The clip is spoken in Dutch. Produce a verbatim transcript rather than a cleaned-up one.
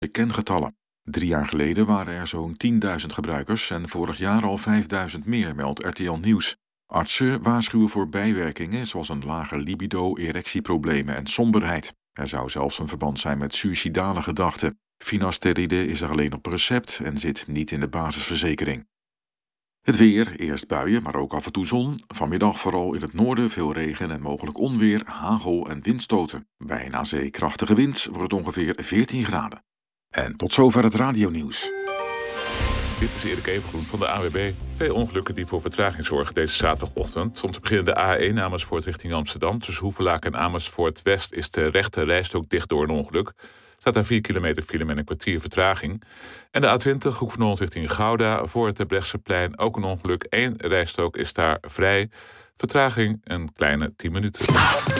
kengetallen. Drie jaar geleden waren er zo'n tienduizend gebruikers en vorig jaar al vijfduizend meer, meldt R T L Nieuws. Artsen waarschuwen voor bijwerkingen zoals een lager libido, erectieproblemen en somberheid. Er zou zelfs een verband zijn met suïcidale gedachten. Finasteride is er alleen op recept en zit niet in de basisverzekering. Het weer, eerst buien, maar ook af en toe zon. Vanmiddag vooral in het noorden veel regen en mogelijk onweer, hagel en windstoten. Bij een aan zee krachtige wind wordt het ongeveer veertien graden. En tot zover het radionieuws. Dit is Erik Evengroen van de A W B. Twee ongelukken die voor vertraging zorgen deze zaterdagochtend. Om te beginnen de A één Amersfoort richting Amsterdam. Tussen Hoevelaak en Amersfoort West is de rechte rijstrook dicht door een ongeluk. Staat daar vier kilometer file met een kwartier vertraging. En de A twintig Hoek van Holland richting Gouda. Voor het Terbrechtseplein ook een ongeluk. Eén rijstrook is daar vrij. Vertraging een kleine tien minuten.